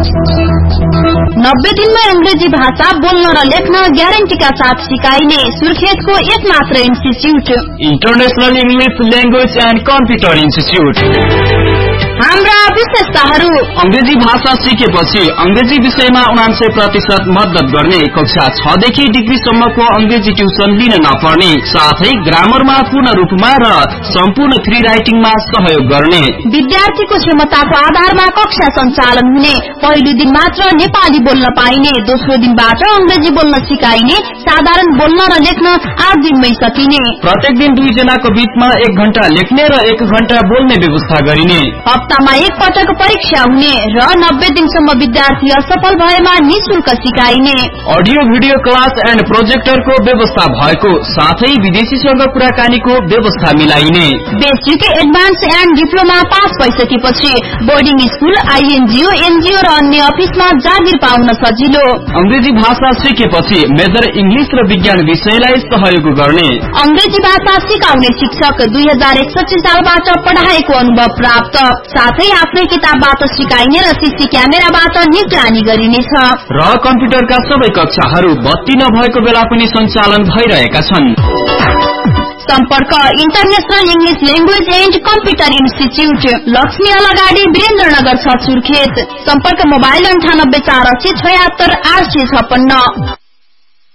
90 दिनमै अंग्रेजी भाषा बोल्न र लेख्न ग्यारेन्टीका साथ सिकाइने सुर्खेतको एक मात्र institute international English language and computer institute. हाम्रा विशेषताहरू: अंग्रेजी भाषा सिकेपछि अंग्रेजी विषयमा 99% मद्दत गर्ने, कक्षा 6 देखि डिग्रीसम्मको अंग्रेजी ट्युसन लिन नपर्ने, साथै ग्रामरमा पूर्ण रूपमा र सम्पूर्ण फ्री राइटिङमा सहयोग गर्ने। विद्यार्थीको क्षमताको आधारमा कक्षा सञ्चालन हुने, पहिलो दिन मात्र नेपाली बोल्न पाइने, दोस्रो दिनबाट अंग्रेजी बोल्न सिकाइने, साधारण बोल्न र लेख्न 8 दिनमै सकिने। प्रत्येक दिन 2 जनाको बीचमा 1 घण्टा लेख्ने र 1 घण्टा बोल्ने व्यवस्था गरिने। हप्तामा एक पटक परीक्षा हुने र 90 दिनसम्म विद्यार्थी असफल भएमा निशुल्क सिकाइने। अडियो भिडियो क्लास एन्ड प्रोजेक्टरको व्यवस्था भएको, साथै विदेशीसँग कुराकानीको व्यवस्था मिलाइने। Basic, advance and diploma pass भइसकेपछि बोर्डिङ स्कूल, आईएनजीओ, एनजीओ र अन्य अफिसमा जागिर पाउन सजिलो। अंग्रेजी भाषा सिकेपछि मेजर इंग्लिश र विज्ञान विषयलाई सहयोग गर्ने। अंग्रेजी भाषा सिकाउने शिक्षक 2061 सालबाट पढाएको अनुभव प्राप्त, साथै आफ्नै किताबबाट सिकाइने र सीसी क्यामेराबाट निगरानी गरिनेछ। र कम्प्युटरका सबै कक्षाहरू बत्ती नभएको बेला पनि सञ्चालन भइरहेका छन्। सम्पर्क: international English language and computer institute, Lakshmi अलगाडी, Birendranagar 6 Surkhet. सम्पर्क: मोबाइल 98 480 76 856।